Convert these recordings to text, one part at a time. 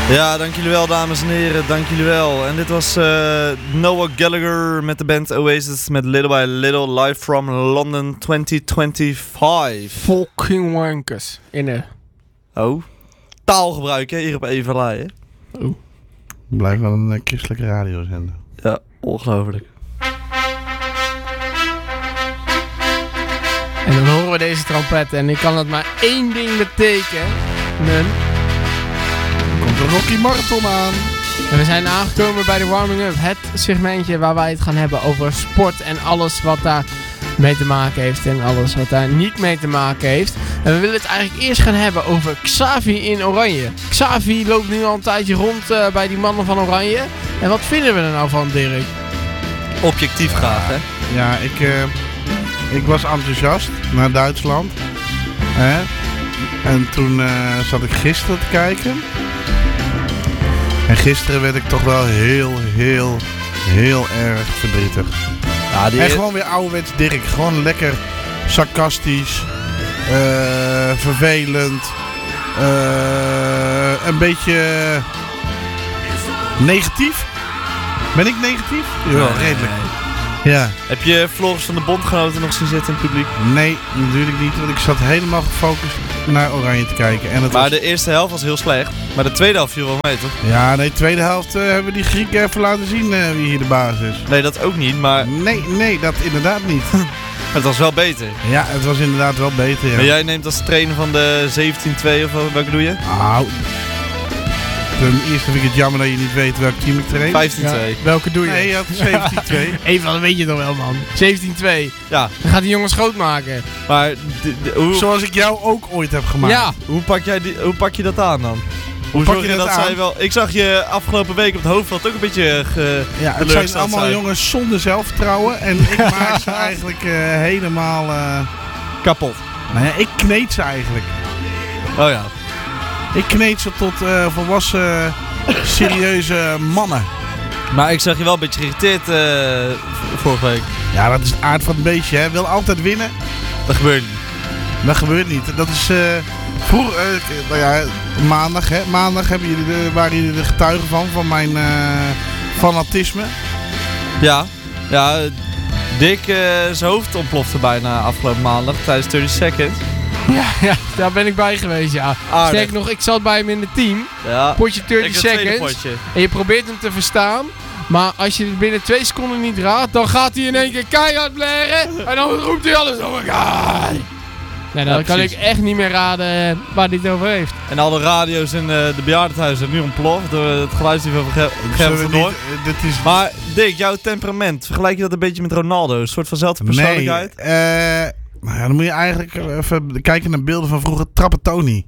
Ja, dank jullie wel, dames en heren. Dank jullie wel. En dit was Noah Gallagher met de band Oasis met Little by Little live from London 2025. Fucking wankers. Oh, taalgebruik hè, hier op Evenlaai hè? Oh. Blijft wel een christelijke radiozender. Ja, ongelooflijk. En dan horen we deze trompet en ik kan dat maar één ding betekenen. Komt de Rocky Marathon aan. En we zijn aangekomen bij de warming-up. Het segmentje waar wij het gaan hebben over sport en alles wat daar mee te maken heeft en alles wat daar niet mee te maken heeft. En we willen het eigenlijk eerst gaan hebben over Xavi in Oranje. Xavi loopt nu al een tijdje rond bij die mannen van Oranje. En wat vinden we er nou van, Dirk? Objectief graag hè? Ja, ik was enthousiast naar Duitsland. En toen zat ik gisteren te kijken. En gisteren werd ik toch wel heel erg verdrietig. Ja, En gewoon weer ouderwets Dirk. Gewoon lekker sarcastisch. Vervelend. Een beetje negatief. Ben ik negatief? Ja, redelijk. Ja. Heb je Floris van de Bondgenoten nog zien zitten in het publiek? Nee, natuurlijk niet. Want ik zat helemaal gefocust naar Oranje te kijken. En het Maar was... de eerste helft was heel slecht. Maar de tweede helft viel wel mee toch? Ja, nee, tweede helft hebben we die Grieken even laten zien wie hier de baas is. Nee, dat ook niet, maar Nee, dat inderdaad niet. het was wel beter. Ja, het was inderdaad wel beter, ja. Maar jij neemt als trainer van de 17-2 of welke doe je? Nou, ten eerste vind ik het jammer dat je niet weet welk team ik train. 15-2. Ja, welke doe je? Nee, je had 17-2. Even, dat weet je toch wel, man. 17-2. Ja, Dan gaat die jongens groot maken. maar hoe, Zoals ik jou ook ooit heb gemaakt. Ja. hoe pak je dat aan dan? Hoe pak zorg je dat aan? zij wel... Ik zag je afgelopen week op het hoofdveld ook een beetje Ja, het zijn teleurgesteld allemaal zijn. jongens zonder zelfvertrouwen. En ik maak ze eigenlijk helemaal... Kapot. Nou ja, ik kneed ze eigenlijk. Oh ja. Ik kneed ze tot volwassen, serieuze mannen. Maar ik zag je wel een beetje geïrriteerd vorige week. Ja, dat is het aard van het beestje, hè. Wil altijd winnen. Dat gebeurt niet. Dat gebeurt niet. Dat is vroeger, nou ja, maandag, hè. Maandag waren jullie de getuigen van mijn fanatisme. Ja. Ja, Dick, zijn hoofd ontplofte bijna afgelopen maandag tijdens 30 Seconds. Ja, daar ben ik bij geweest, ja. Aardig. Sterk nog, ik zat bij hem in het team. Ja. Potje 30 Ik het tweede seconds. potje. En je probeert hem te verstaan. Maar als je het binnen 2 seconden niet raadt, dan gaat hij in één keer keihard blaren. En dan roept hij alles over elkaar. Nee, dan Ja, kan ik precies. echt niet meer raden waar hij het over heeft. En alle radio's in de bejaardenhuizen zijn nu ontploft door het geluidsniveau van Gerrit Zullen van we Noord. niet, dit is... Maar Dick, jouw temperament, vergelijk je dat een beetje met Ronaldo? Een soort vanzelfde persoonlijkheid? Nee, nou ja, dan moet je eigenlijk even kijken naar beelden van vroeger. Trapattoni.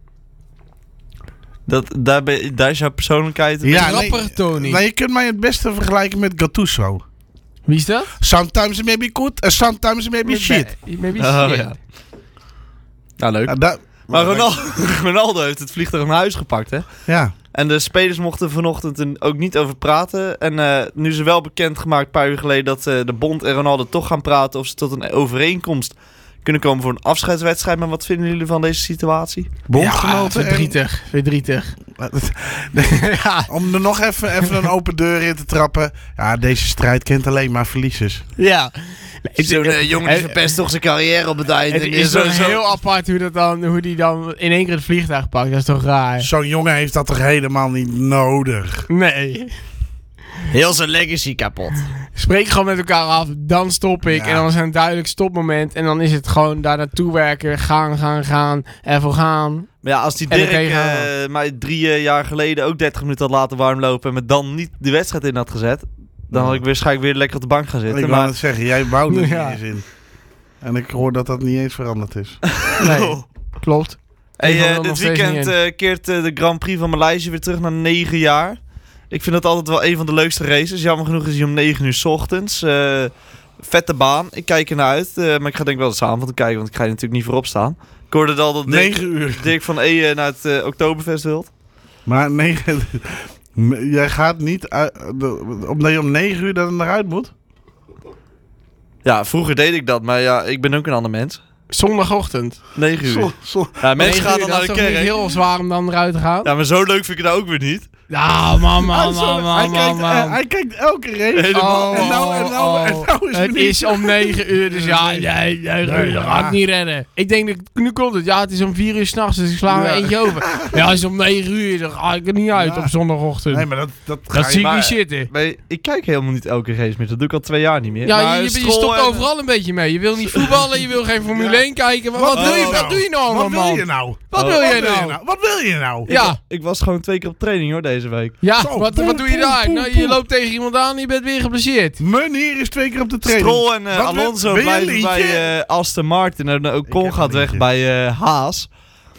Daar is jouw persoonlijkheid... Ja, Rapper Tony. Nou, je kunt mij het beste vergelijken met Gattuso. Wie is dat? Sometimes it may be good, and sometimes it may be shit. Maybe Oh, shit. ja. Nou, leuk. Ja, Maar Ronaldo heeft het vliegtuig naar huis gepakt, hè? Ja. En de spelers mochten vanochtend er ook niet over praten. En nu is er wel bekendgemaakt een paar uur geleden dat de bond en Ronaldo toch gaan praten of ze tot een overeenkomst kunnen komen voor een afscheidswedstrijd. Maar wat vinden jullie van deze situatie? Bondgenoten. Verdrietig. Ja. Om er nog even een open deur in te trappen. Ja, deze strijd kent alleen maar verliezers. Ja. Zo'n jongen die verpest toch zijn carrière op het eind. Het En is zo- toch zo- heel apart hoe die dan in één keer het vliegtuig pakt. Dat is toch raar? Zo'n jongen heeft dat toch helemaal niet nodig? Nee. Heel zijn legacy kapot. Spreek gewoon met elkaar af, dan stop ik. Ja. En dan is er een duidelijk stopmoment. En dan is het gewoon daar naartoe werken. Gaan. Ervoor gaan. Maar ja, als die En er Dirk tegenaan. mij 3 jaar geleden ook 30 minuten had laten warmlopen en me dan niet de wedstrijd in had gezet, dan had ik waarschijnlijk weer lekker op de bank gaan zitten. Ik wou Maar het zeggen, jij wou er Ja. niet eens in. En ik hoor dat dat niet eens veranderd is. Nee, klopt. hey, Ik wil er nog dit steeds weekend niet keert de Grand Prix van Maleisië weer terug naar 9 jaar. Ik vind dat altijd wel een van de leukste races. Jammer genoeg is hij om 9 uur 's ochtends. Vette baan. Ik kijk ernaar uit. Maar ik ga denk ik wel eens avond kijken, want ik ga er natuurlijk niet voorop staan. Ik hoorde al dat 9 uur. Dirk van E naar het Oktoberfest wilt. Maar 9... Jij gaat niet... omdat je om 9 uur dan eruit moet? Ja, vroeger deed ik dat, maar ja, ik ben ook een ander mens. Zondagochtend. 9 uur. Ja, mensen 9 gaan uur, dan naar de dat is toch niet kerk. heel zwaar om dan eruit te gaan? Ja, maar zo leuk vind ik het ook weer niet. Ja, man. Hij kijkt elke race. Helemaal. En nou is Het niet. is om 9 uur, dus nee, dat ga ik niet redden. Ik denk, nu komt het. Ja, het is om 4 uur s'nachts, dus ik sla er eentje over. Ja, het is om 9 uur, dan ga ik er niet uit op zondagochtend. Nee, maar dat dat zie ik maar- niet zitten. Maar ik kijk helemaal niet elke race meer. Dat doe ik al 2 jaar niet meer. Ja, Maar je Stroll stopt en- overal een beetje mee. Je wil niet voetballen, je wil geen Formule 1 kijken. Maar wat Wat doe wil je, je wat nou? doe je nou allemaal, Wat wil je man? nou? Wat wil je nou? Wat wil je nou? Ja, Ik was gewoon 2 keer op training hoor, deze week. ja. Zo, Wat poem, doe je poem, daar? poem, Nou, poem. je loopt tegen iemand aan en je bent weer geblesseerd. Meneer is 2 keer op de training. Stroll en Wat wil- Alonso wil je een blijven liedje? bij Aston Martin. En ook Ocon heb gaat een weg liedje. bij Haas.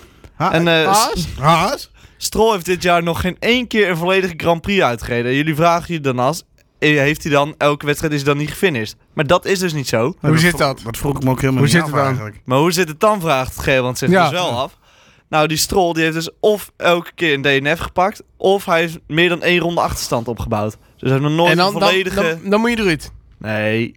En Haas? Haas? Stroll heeft dit jaar nog geen 1 keer een volledige Grand Prix uitgereden. En jullie vragen je dan heeft hij dan elke wedstrijd is hij dan niet gefinished? Maar dat is dus niet zo. Hoe zit dat? Dat vroeg ik me ook helemaal Hoe niet zit af het dan? eigenlijk. Maar hoe zit het dan, vraagt Gerbrand zich Ja. dus wel af. Nou, die Stroll die heeft dus of elke keer een DNF gepakt, of hij heeft meer dan 1 ronde achterstand opgebouwd. Dus hij heeft nog nooit En dan, een volledige... dan moet je eruit. Nee.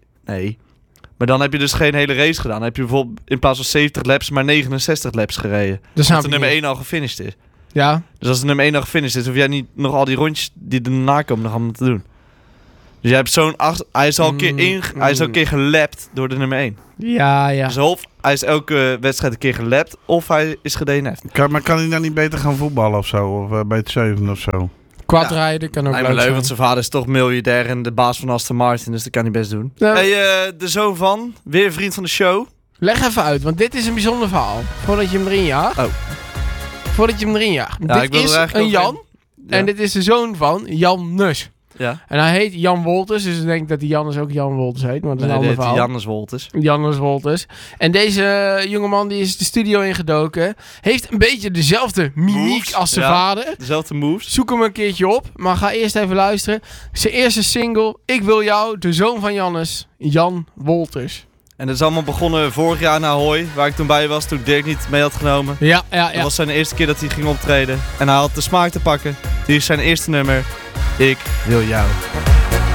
Maar dan heb je dus geen hele race gedaan. Dan heb je bijvoorbeeld in plaats van 70 laps maar 69 laps gereden. Dat snap Als de ik nummer niet. 1 al gefinished is. Ja. Dus als de nummer 1 al gefinished is, hoef jij niet nog al die rondjes die erna komen nog allemaal te doen. Dus jij hebt zo'n hij is al een keer hij is al een keer gelapt door de nummer 1. Ja. Dus of hij is elke wedstrijd een keer gelapt, of hij is gedNF'd. Maar kan hij dan niet beter gaan voetballen of zo? Of bij het 7 of zo? Kwadrijden kan ook Lijkt me leuk leuk, zijn. want zijn vader is toch miljardair en de baas van Aston Martin, dus dat kan hij best doen. Ja. Hey, de zoon van, weer een vriend van de show. Leg even uit, want dit is een bijzonder verhaal. Voordat je hem erin jaagt. Oh. Voordat je hem erin jaagt. Ja, ik Dit wil er is eigenlijk een nog Jan. Ja. En dit is de zoon van Jan Nus. Ja. En hij heet Jan Wolters. Dus ik denk dat die Jannes ook Jan Wolters heet. Maar dat is een ander dit verhaal. Jannes Wolters. Jannes Wolters. En deze jongeman die is de studio ingedoken. Heeft een beetje dezelfde mimiek Moves, als zijn ja. vader. Dezelfde moves. Zoek hem een keertje op. Maar ga eerst even luisteren. Zijn eerste single. Ik wil jou. De zoon van Jannes. Jan Wolters. En dat is allemaal begonnen vorig jaar naar Ahoy, waar ik toen bij was, toen Dirk niet mee had genomen. Ja. Dat was zijn eerste keer dat hij ging optreden. En hij had de smaak te pakken. Hier is zijn eerste nummer. Ik wil jou.